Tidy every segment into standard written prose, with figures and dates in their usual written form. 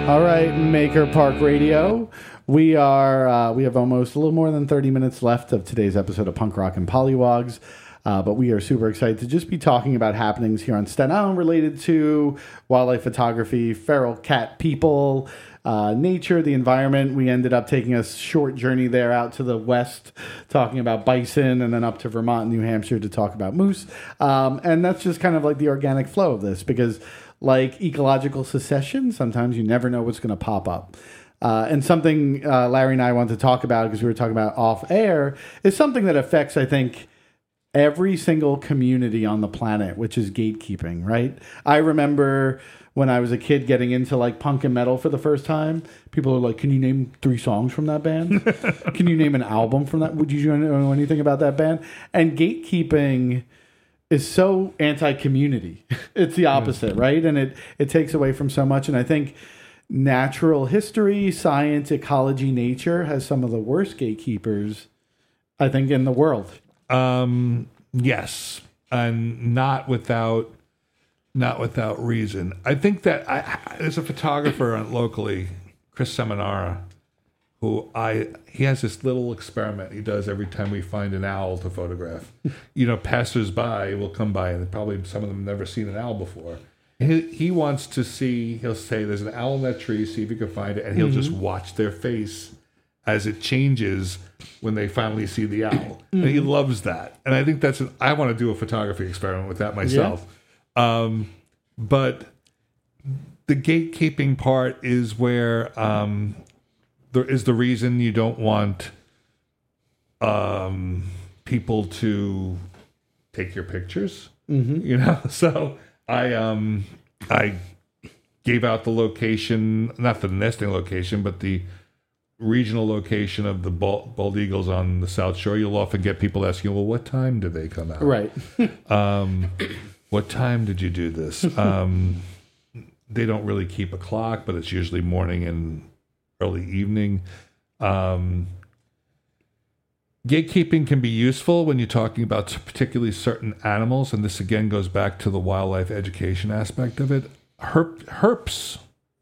All right, Maker Park Radio. We have almost a little more than 30 minutes left of today's episode of Punk Rock and Pollywogs. But we are super excited to just be talking about happenings here on Staten Island related to wildlife photography, feral cat people, nature, the environment. We ended up taking a short journey there out to the west, talking about bison, and then up to Vermont and New Hampshire to talk about moose. And that's just kind of like the organic flow of this, because like ecological succession, sometimes you never know what's going to pop up. And something Larry and I want to talk about, because we were talking about off air, is something that affects, I think, every single community on the planet, which is gatekeeping, right? I remember when I was a kid getting into like punk and metal for the first time, people are like, can you name 3 songs from that band? Can you name an album from that? Would you know anything about that band? And gatekeeping is so anti-community. It's the opposite, right? And it takes away from so much. And I think natural history, science, ecology, nature has some of the worst gatekeepers, I think, in the world. Yes, and not without reason. I think that there's a photographer locally, Chris Seminara, he has this little experiment he does every time we find an owl to photograph. Passers-by will come by, and probably some of them have never seen an owl before. He wants to see, he'll say, there's an owl in that tree, see if you can find it, and he'll just watch their face as it changes when they finally see the owl. And he loves that. And I think I want to do a photography experiment with that myself. Yeah. But the gatekeeping part is where there is the reason you don't want people to take your pictures. Mm-hmm. So I gave out the location, not the nesting location, but the regional location of the bald eagles on the South Shore. You'll often get people asking, well, what time do they come out? Right. What time did you do this? They don't really keep a clock, but it's usually morning and early evening. Gatekeeping can be useful when you're talking about particularly certain animals, and this again goes back to the wildlife education aspect of it. Herps.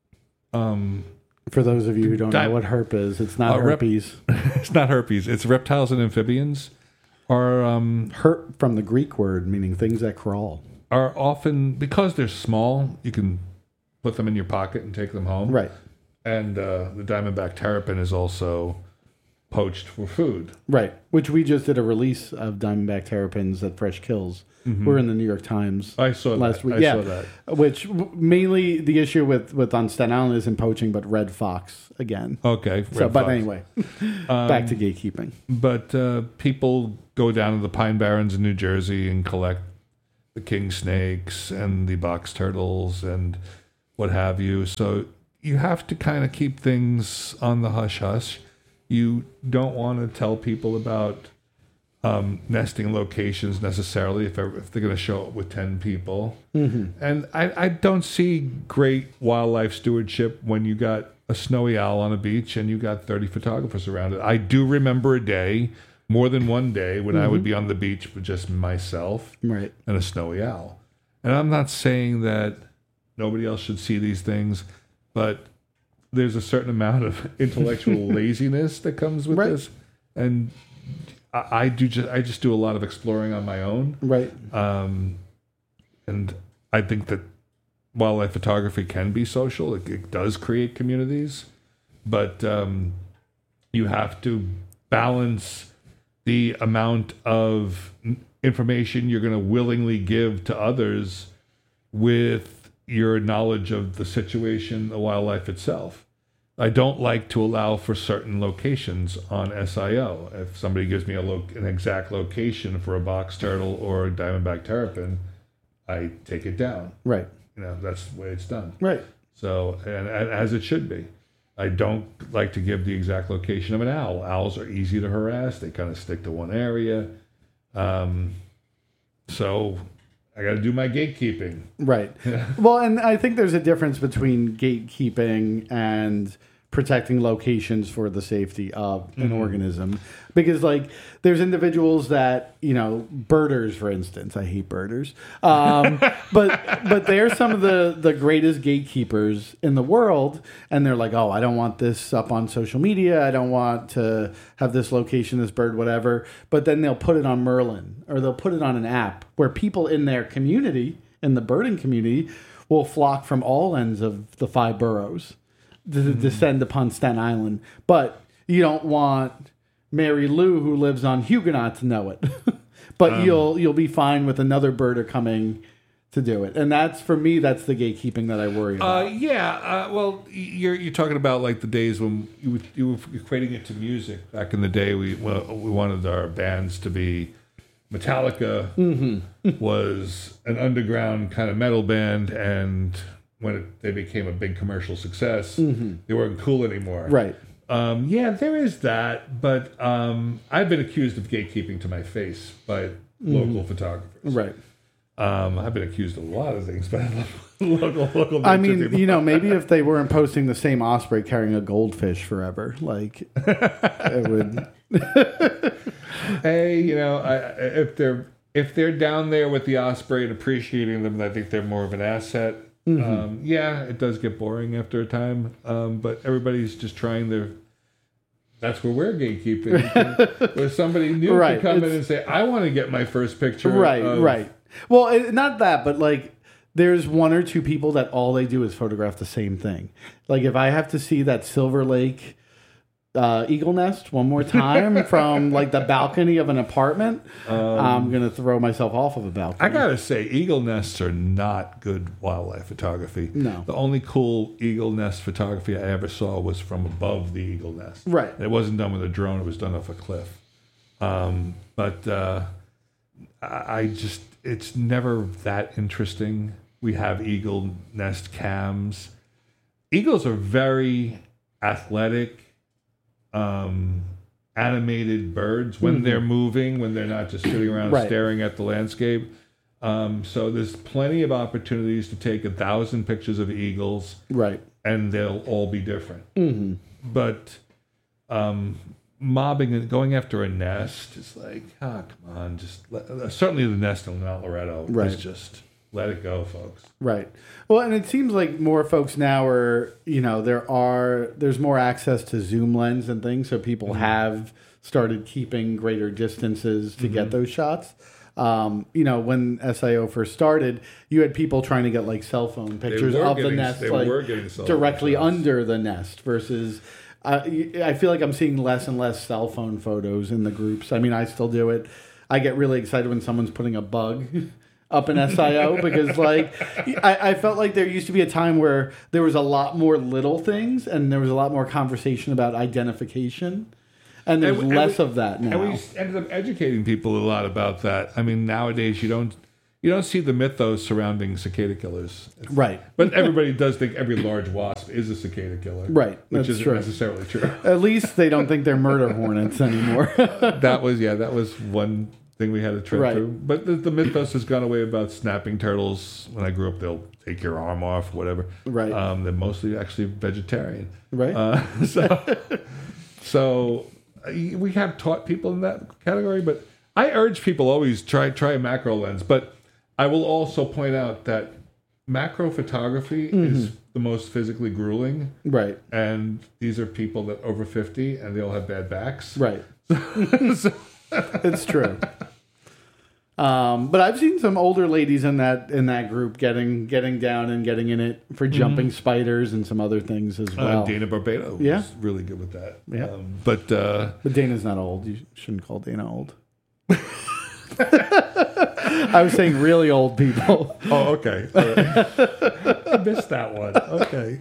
For those of you who don't know what herp is, it's not herpes. It's not herpes. It's reptiles and amphibians. Herp from the Greek word meaning things that crawl. Are often, because they're small, you can put them in your pocket and take them home. Right. And the diamondback terrapin is also poached for food. Right. Which we just did a release of diamondback terrapins at Fresh Kills. Mm-hmm. We're in the New York Times. I saw last week. I saw that. Which mainly the issue with on Staten Island isn't poaching, but red fox again. Okay. But anyway, back to gatekeeping. But people go down to the Pine Barrens in New Jersey and collect the king snakes and the box turtles and what have you. So you have to kind of keep things on the hush hush. You don't want to tell people about nesting locations necessarily if they're going to show up with 10 people. Mm-hmm. And I don't see great wildlife stewardship when you got a snowy owl on a beach and you got 30 photographers around it. I do remember a day, more than one day, when I would be on the beach with just myself and a snowy owl. And I'm not saying that nobody else should see these things, but there's a certain amount of intellectual laziness that comes with this. And I just do a lot of exploring on my own. Right. And I think that wildlife photography can be social. It does create communities, but you have to balance the amount of information you're going to willingly give to others with your knowledge of the situation, the wildlife itself. I don't like to allow for certain locations on SIO. If somebody gives me an exact location for a box turtle or a diamondback terrapin, I take it down. Right. That's the way it's done. Right. So, and as it should be. I don't like to give the exact location of an owl. Owls are easy to harass. They kind of stick to one area. So I got to do my gatekeeping. Right. Well, and I think there's a difference between gatekeeping and protecting locations for the safety of an organism. Because, like, there's individuals that, birders, for instance. I hate birders. But they're some of the greatest gatekeepers in the world. And they're like, oh, I don't want this up on social media. I don't want to have this location, this bird, whatever. But then they'll put it on Merlin, or they'll put it on an app where people in their community, in the birding community, will flock from all ends of the 5 boroughs to descend upon Staten Island. But you don't want Mary Lou, who lives on Huguenot, to know it. But you'll be fine with another birder coming to do it. And that's, for me, that's the gatekeeping that I worry about. Well, you're talking about like the days when you were equating it to music. Back in the day, we wanted our bands to be Metallica was an underground kind of metal band, and when they became a big commercial success, they weren't cool anymore. Right. There is that, but I've been accused of gatekeeping to my face by local photographers. Right. I've been accused of a lot of things, but local. I mean, maybe if they weren't posting the same osprey carrying a goldfish forever, like it would. Hey, if they're down there with the osprey and appreciating them, I think they're more of an asset. It does get boring after a time, but everybody's just trying their. That's where we're gatekeeping. Where somebody new can come in and say, "I want to get my first picture." Right. Well, not that, but like, there's 1 or 2 people that all they do is photograph the same thing. Like, if I have to see that Silver Lake eagle nest one more time from like the balcony of an apartment, I'm gonna throw myself off of a balcony. I gotta say, eagle nests are not good wildlife photography. No. The only cool eagle nest photography I ever saw was from above the eagle nest. Right. It wasn't done with a drone. It was done off a cliff. It's never that interesting. We have eagle nest cams. Eagles are very athletic, animated birds when they're moving, when they're not just sitting around staring at the landscape. So there's plenty of opportunities to take 1,000 pictures of eagles, and they'll all be different. But mobbing and going after a nest is like, come on, certainly the nest in Mount Loretto is just let it go, folks. Right. Well, and it seems like more folks now are, there's more access to zoom lens and things, so people have started keeping greater distances to get those shots. When SIO first started, you had people trying to get like cell phone pictures of the nest, like directly under the nest versus. I feel like I'm seeing less and less cell phone photos in the groups. I mean, I still do it. I get really excited when someone's putting a bug up in SIO because, like, I felt like there used to be a time where there was a lot more little things and there was a lot more conversation about identification. And there's less of that now. And we ended up educating people a lot about that. I mean, nowadays you don't see the mythos surrounding cicada killers. Right. But everybody does think every large wasp is a cicada killer. Right. Which isn't necessarily true. At least they don't think they're murder hornets anymore. That was one thing we had to tread through. But the mythos has gone away about snapping turtles. When I grew up, they'll take your arm off, whatever. Right. They're mostly actually vegetarian. Right. So we have taught people in that category, but I urge people always try a macro lens. But I will also point out that macro photography is the most physically grueling. Right. And these are people that over 50 and they all have bad backs. Right. It's true. But I've seen some older ladies in that group getting down and getting in it for jumping spiders and some other things as well. Dana Barbado was really good with that. Yeah. But Dana's not old. You shouldn't call Dana old. I was saying really old people. Oh, okay. I missed that one. Okay.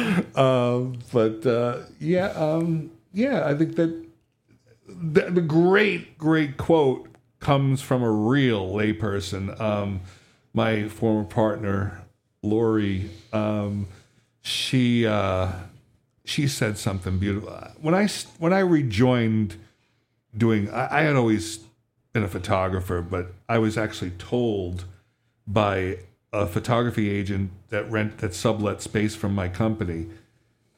I think that the great quote comes from a real layperson. My former partner, Lori, she said something beautiful. When I rejoined doing, I had always been a photographer, but I was actually told by a photography agent that sublet space from my company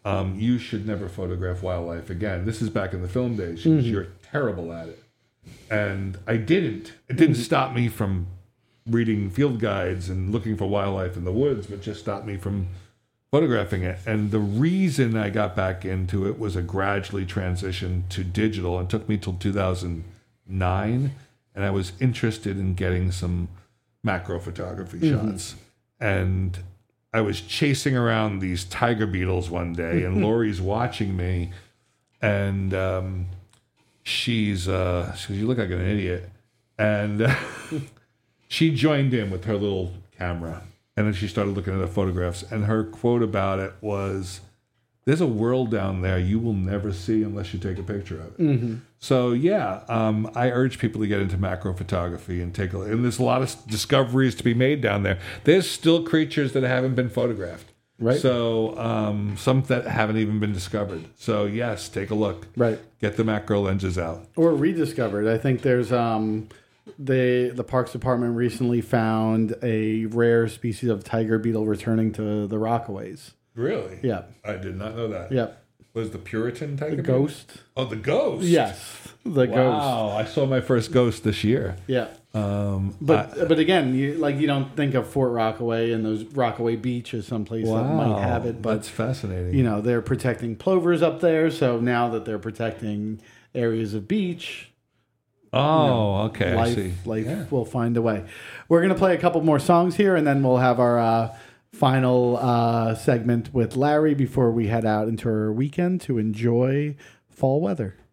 you should never photograph wildlife again. This is back in the film days. You're terrible at it. And I didn't. It didn't stop me from reading field guides and looking for wildlife in the woods, but just stopped me from photographing it. And the reason I got back into it was a gradually transition to digital. It took me till 2009, and I was interested in getting some macro photography shots. And I was chasing around these tiger beetles one day, and Lori's watching me, and she goes, "You look like an idiot," and she joined in with her little camera, and then she started looking at the photographs, and her quote about it was, "There's a world down there you will never see unless you take a picture of it." So yeah, I urge people to get into macro photography and take a look. And there's a lot of discoveries to be made down there. There's still creatures that haven't been photographed. Right. So some that haven't even been discovered. So yes, take a look. Right. Get the macro lenses out. Or rediscovered. I think there's the Parks Department recently found a rare species of tiger beetle returning to the Rockaways. Really? Yeah. I did not know that. Yeah. Was the Puritan tiger The beetle? ghost. Oh, the ghost. Yes. The ghost. Wow, I saw my first ghost this year. Yeah. But again, you don't think of Fort Rockaway and those Rockaway Beach as some place that might have it. But that's fascinating. they're protecting plovers up there, so now that they're protecting areas of beach, okay, I see. Life will find a way. We're gonna play a couple more songs here, and then we'll have our final segment with Larry before we head out into our weekend to enjoy fall weather.